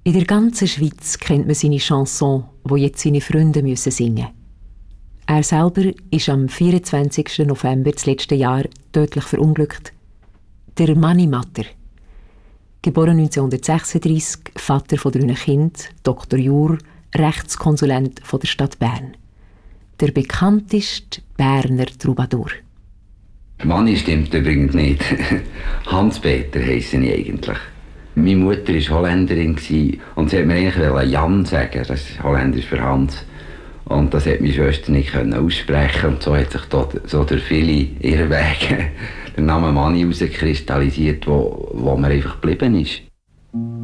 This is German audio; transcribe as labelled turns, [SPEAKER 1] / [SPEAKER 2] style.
[SPEAKER 1] In der ganzen Schweiz kennt man seine Chanson, die jetzt seine Freunde singen müssen. Er selber ist am 24. November des letzten Jahr tödlich verunglückt. Der Mani Matter. Geboren 1936, Vater von 3 Kindern, Dr. Jur, Rechtskonsulent von der Stadt Bern. Der bekannteste Berner Troubadour.
[SPEAKER 2] Mani stimmt übrigens nicht. Hans-Peter heisse ich eigentlich. Meine Mutter war Holländerin und sie wollte mir eigentlich Jan sagen, das ist Holländisch für Hans. Und das hat meine Schwester nicht aussprechen und so hat sich dort, so durch viele Irrwege der Name Mani herauskristallisiert, wo mir einfach geblieben ist.